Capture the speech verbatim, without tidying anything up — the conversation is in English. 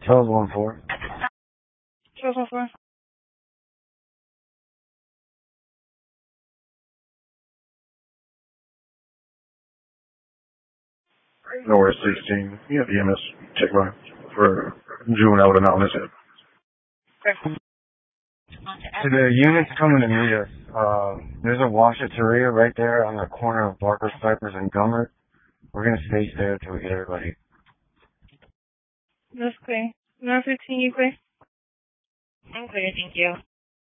twelve one four. twelve one four. North sixteen. You have E M S check line for juvenile anonymous. Okay. So the unit's coming to meet us. Uh, there's a washateria right there on the corner of Barker, Cypress, and Gummert. We're gonna stay there until we get everybody. That's clear. nine fifteen, you clear? I'm clear, thank you.